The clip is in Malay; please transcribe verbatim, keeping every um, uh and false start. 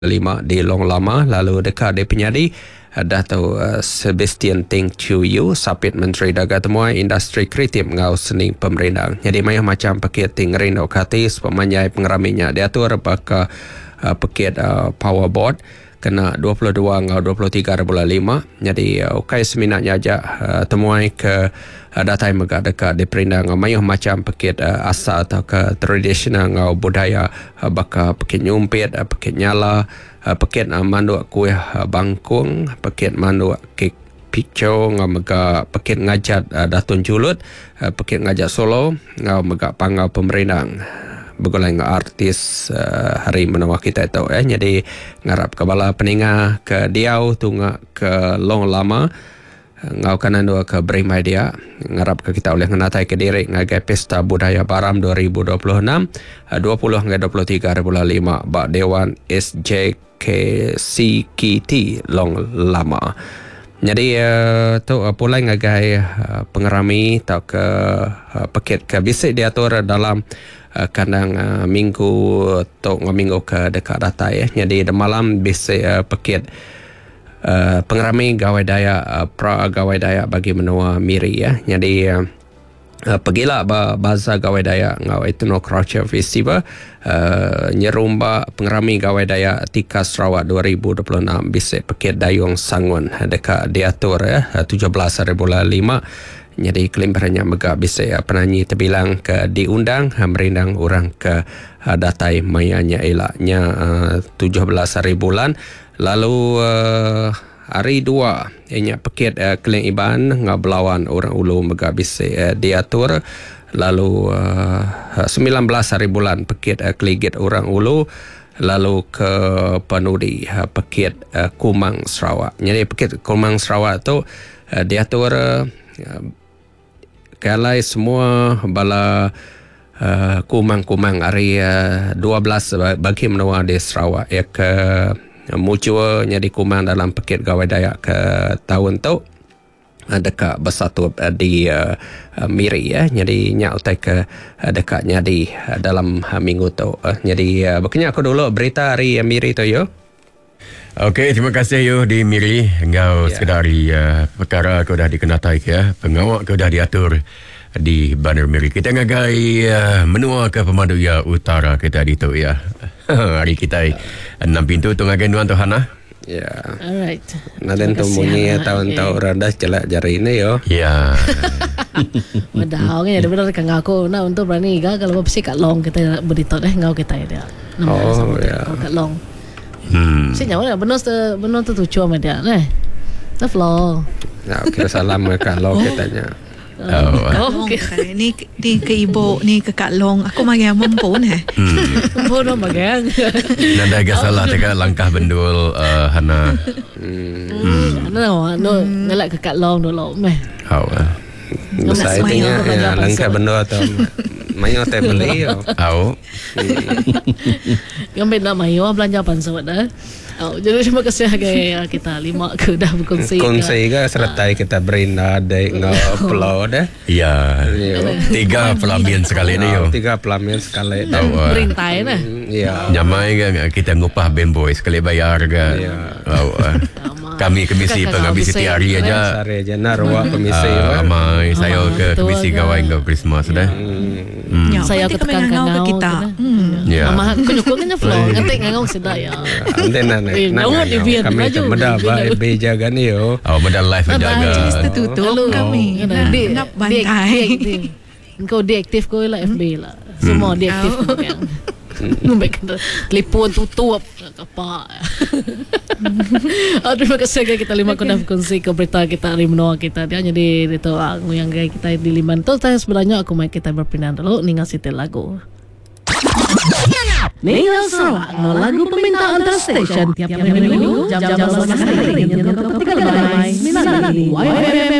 lima di Long Lama, lalu dekat di Penyadi Dato' uh, Sebastian Teng Chiu Yu, Sapit Menteri Dagang Temuai Industri Kreatif ngau seni pemerintah. Jadi mayah macam paket ting rino katis pemanyai pengeraminya diatur baka uh, paket uh, power board kena dua puluh dua ngau dua puluh tiga bulan lima. Jadi uh, ukai seminatnya aja uh, temuai ke uh, datai megah dekat di perindang ngau mayah macam paket uh, asa atau ke tradisional ngau budaya uh, baka paket nyumpit, uh, paket nyala, Uh, paket uh, manduk kuih uh, bangkung, paket manduk kek pico, ngau mega paket ngajat uh, datun julut, uh, paket ngajat solo, ngau mega pangau pemerintang. Begulai ngau artis uh, hari menawak kita itu eh. Jadi ngarap ke bala peninga ke Diau tunga ke Long Lama, ngau kanan dua ke Berimai dia ngarap ke kita oleh ngenatai ke diri ngagai pesta budaya Baram dua ribu dua puluh enam dua puluh hingga dua puluh tiga bulan lima bak Dewan S J K C K T Long Lama. Jadi uh, tu uh, pulai ngagai uh, pengerami atau ke uh, paket ke bisik diatur dalam uh, kandang uh, minggu atau minggu ke dekat datai eh. Jadi di malam bisik uh, paket Uh, pengerami gawai daya uh, pra gawai daya bagi menua miri ya. Jadi uh, uh, pergilah ba bazar gawai daya ngau Etno Culture Festival uh, nyerumba pengerami gawai daya Tika Sarawak dua ribu dua puluh enam bisik paket dayung sangun dekat diatur ya tujuh belas bulan lima. Jadi kelimperannya megah bisik uh, penyanyi terbilang ke diundang uh, merindang orang ke uh, datai mayanya elaknya uh, tujuh belas hari bulan. Lalu uh, hari dua ianya paket uh, Keleng Iban ngau belawan orang ulu megah bisik uh, diatur. Lalu uh, sembilan belas hari bulan paket uh, Keligit orang ulu. Lalu ke Penudi uh, paket uh, Kumang Sarawak. Jadi paket Kumang Sarawak tu uh, diatur uh, kalai semua bala uh, kumang-kumang hari uh, dua belas bagi menua di Sarawak ya ke muncul jadi kumang dalam paket gawai daya ke tahun tu dekat bersatu di uh, Miri ya. Jadi nyak utai ke uh, dekatnya di uh, dalam uh, minggu tu. Uh, jadi uh, berkenyak aku dulu berita hari uh, Miri tu yo. Okey, terima kasih yo di Miri. Engkau yeah. Sekadari uh, perkara kau dah dikenatai ya. Pengawak kau dah diatur di Bandar Miri. Kita ngagai uh, menua ke Pemandu ya Utara kita di tu ya. Hari kita enam pintu tu ngagai nuan tu Hana. Ya. Alright. Naden tu bunyi tahun-tahun rendah celak jari ini yo. Ya. Padahal kan ada benar kan aku nak untuk berani ga kalau bersih kat long kita berita deh ngau kita dia. Oh ya. Kat long. Hmm. Si nyawa benar tu benar tu tujuh sama dia eh. Tak flow. Ya, kira salam ke kalau katanya. Oh, oh okay. Okay. Ni ni ke ibu ni ke Kak Long. Aku mari mumpun eh. Mumpun no magang. Nanda agak salah teka langkah bendul uh, Hana. Hmm. No, no, ngelak ke Kak Long dulu meh. Oh. Saya tanya ya langkah bendul atau mayo teh beli yo. Oh. Yang benda mayo belanja pansawat dah. Oh, jadi terima kasih agak kita lima ke dah berkongsi. Kongsi ke sertai kita berina dek ngupload dah. Ya. Tiga pelamian sekali ni yo. Tiga pelamian sekali. Berintai nah. Ya. Nyamai kan kita ngupah bemboy sekali bayar kan. Oh. Kami komisi pengambil setiap hari aja. Sehari aja narwa komisi. Amai saya ke komisi gawai ke Christmas dah. Saya ketekan ngau kita. Ya. Mama kunyuk kan flow ngantik ngau sedap ya. Ande nana. Kami meda bae jaga ni yo. Oh, meda live jaga. Just tutup kami. Nak bantai. Engkau deaktif kau lah F B lah. Semua deaktif kau yang. Nombek telefon tutup apa. Oh, terima kasih kita lima kau dah berkongsi ke berita kita hari menua kita dia jadi itu aku yang kita di Liman tu sebenarnya aku mai kita berpindah dulu ningal sitel lagu. Ningal Sarawak, lagu permintaan antar stesen tiap-tiap minggu jam-jam sebelas hari dengan tiga lemai sembilan Y F M